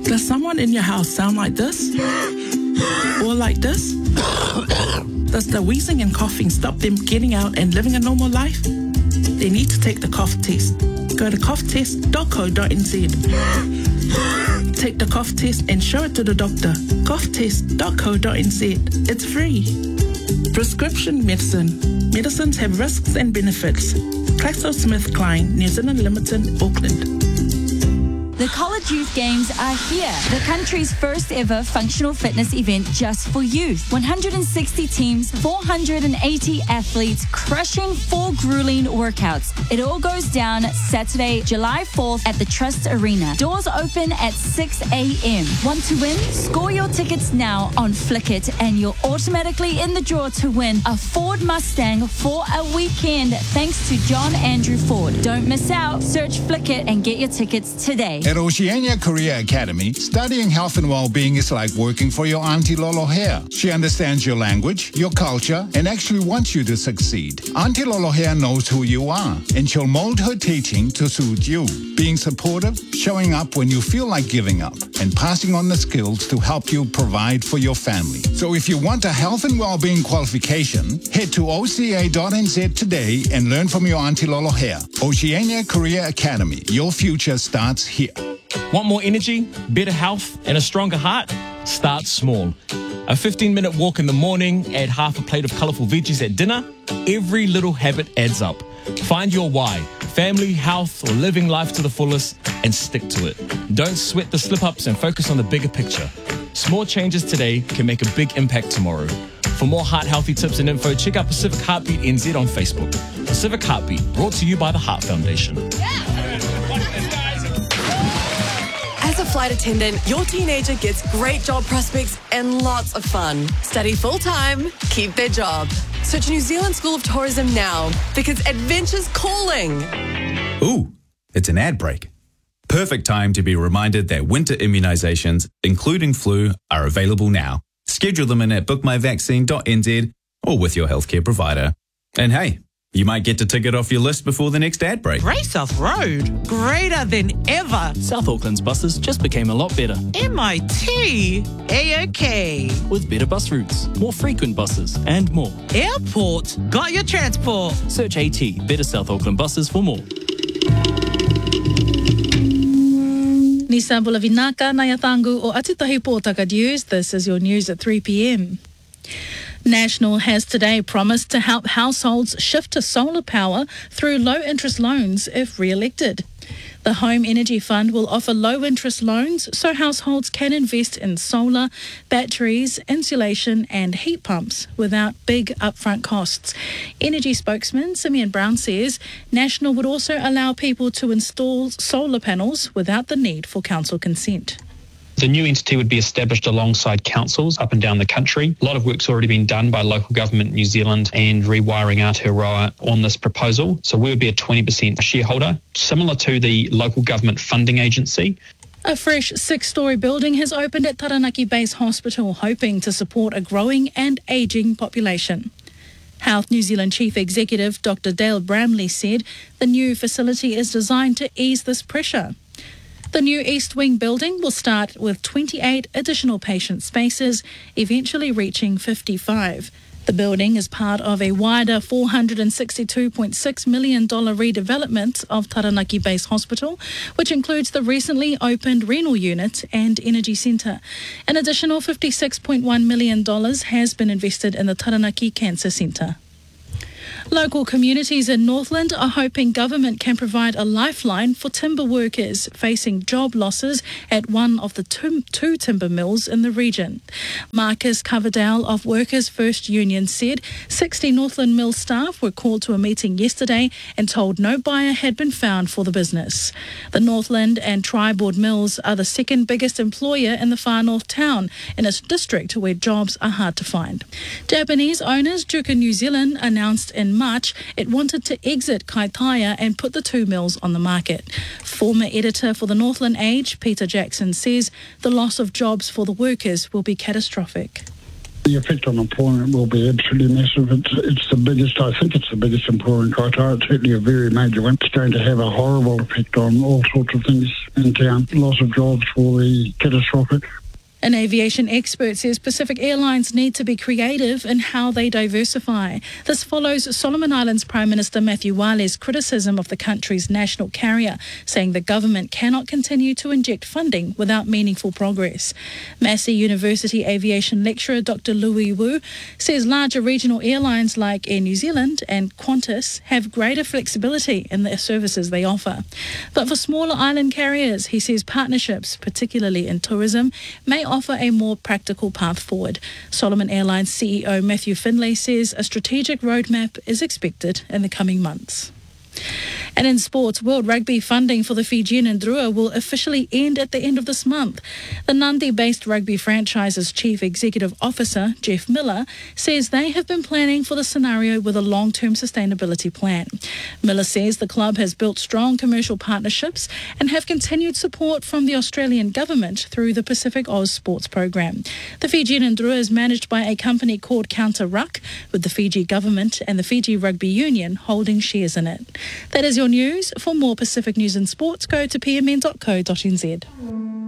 Does someone in your house sound like this? Or like this? Does the wheezing and coughing stop them getting out and living a normal life? They need to take the cough test. Go to coughtest.co.nz. Take the cough test and show it to the doctor. coughtest.co.nz. It's free. Prescription medicine. Medicines have risks and benefits. GlaxoSmithKline, New Zealand Limited, Auckland. The College Youth Games are here. The country's first ever functional fitness event just for youth. 160 teams, 480 athletes, crushing 4 grueling workouts. It all goes down Saturday, July 4th at the Trust Arena. Doors open at 6 a.m. Want to win? Score your tickets now on Flickit and you're automatically in the draw to win a Ford Mustang for a weekend thanks to John Andrew Ford. Don't miss out. Search Flickit and get your tickets today. At Oceania Career Academy, studying health and well-being is like working for your Auntie Lolo Hair. She understands your language, your culture, and actually wants you to succeed. Auntie Lolo Hair knows who you are, and she'll mold her teaching to suit you. Being supportive, showing up when you feel like giving up, and passing on the skills to help you provide for your family. So if you want a health and well-being qualification, head to oca.nz today and learn from your Auntie Lolo Hair. Oceania Career Academy. Your future starts here. Want more energy, better health, and a stronger heart? Start small. A 15-minute walk in the morning, add half a plate of colourful veggies at dinner. Every little habit adds up. Find your why, family, health, or living life to the fullest, and stick to it. Don't sweat the slip-ups and focus on the bigger picture. Small changes today can make a big impact tomorrow. For more heart-healthy tips and info, check out Pacific Heartbeat NZ on Facebook. Pacific Heartbeat, brought to you by the Heart Foundation. As a flight attendant, your teenager gets great job prospects and lots of fun. Study full-time, keep their job. Search New Zealand School of Tourism now because adventure's calling. Ooh, it's an ad break. Perfect time to be reminded that winter immunisations, including flu, are available now. Schedule them in at bookmyvaccine.nz or with your healthcare provider. And hey, you might get to tick it off your list before the next ad break. Grey South Road, greater than ever. South Auckland's buses just became a lot better. MIT, A-OK. With better bus routes, more frequent buses, and more. Airport, got your transport. Search AT, Better South Auckland buses for more. Nisa Bulavinaka Nayatangu o Atitahi Pōtaka News. This is your news at 3 p.m. National has today promised to help households shift to solar power through low-interest loans if re-elected. The Home Energy Fund will offer low-interest loans so households can invest in solar, batteries, insulation and heat pumps without big upfront costs. Energy spokesman Simeon Brown says National would also allow people to install solar panels without the need for council consent. The new entity would be established alongside councils up and down the country. A lot of work's already been done by local government New Zealand and Rewiring Aotearoa on this proposal. So we would be a 20% shareholder, similar to the local government funding agency. A fresh 6-storey building has opened at Taranaki Base Hospital, hoping to support a growing and ageing population. Health New Zealand Chief Executive Dr. Dale Bramley said the new facility is designed to ease this pressure. The new East Wing building will start with 28 additional patient spaces, eventually reaching 55. The building is part of a wider $462.6 million redevelopment of Taranaki Base Hospital, which includes the recently opened renal unit and energy centre. An additional $56.1 million has been invested in the Taranaki Cancer Centre. Local communities in Northland are hoping government can provide a lifeline for timber workers facing job losses at one of the two timber mills in the region. Marcus Coverdale of Workers First Union said 60 Northland Mill staff were called to a meeting yesterday and told no buyer had been found for the business. The Northland and Tri-Board Mills are the second biggest employer in the Far North town, in a district where jobs are hard to find. Japanese owners Juka New Zealand announced in March it wanted to exit Kaitaia and put the two mills on the market. Former editor for the Northland Age, Peter Jackson, says the loss of jobs for the workers will be catastrophic. The effect on employment will be absolutely massive. It's the biggest, I think it's the biggest employer in Kaitaia. It's certainly a very major one. It's going to have a horrible effect on all sorts of things in town. Loss of jobs will be catastrophic. An aviation expert says Pacific Airlines need to be creative in how they diversify. This follows Solomon Islands Prime Minister Matthew Wale's criticism of the country's national carrier, saying the government cannot continue to inject funding without meaningful progress. Massey University aviation lecturer Dr. Louis Wu says larger regional airlines like Air New Zealand and Qantas have greater flexibility in the services they offer. But for smaller island carriers, he says partnerships, particularly in tourism, may offer a more practical path forward. Solomon Airlines CEO Matthew Finlay says a strategic roadmap is expected in the coming months. And in sports, World Rugby funding for the Fijian Drua will officially end at the end of this month. The Nandi-based rugby franchise's chief executive officer, Jeff Miller, says they have been planning for the scenario with a long-term sustainability plan. Miller says the club has built strong commercial partnerships and have continued support from the Australian government through the Pacific Oz Sports program. The Fijian Drua is managed by a company called Counter Ruck, with the Fiji government and the Fiji Rugby Union holding shares in it. That is your news. For more Pacific news and sports, go to pmn.co.nz.